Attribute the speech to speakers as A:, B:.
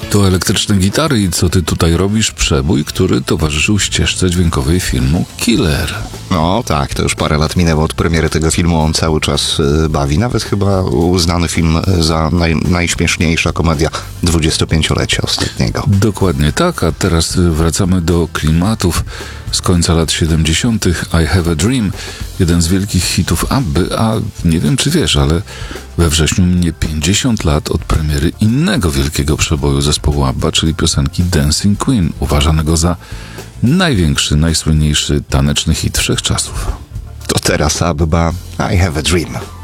A: To elektryczne gitary i co ty tutaj robisz? Przebój, który towarzyszył ścieżce dźwiękowej filmu Killer.
B: No tak, to już parę lat minęło od premiery tego filmu, on cały czas bawi. Nawet chyba uznany film za najśmieszniejsza komedia 25-lecia ostatniego.
A: Dokładnie tak, a teraz wracamy do klimatów z końca lat 70. I Have a Dream, jeden z wielkich hitów Abby, a nie wiem czy wiesz, ale we wrześniu minie 50 lat od premiery innego wielkiego przeboju zespołu Abba, czyli piosenki Dancing Queen, uważanego za największy, najsłynniejszy taneczny hit wszechczasów.
B: To teraz Abba, I Have a Dream.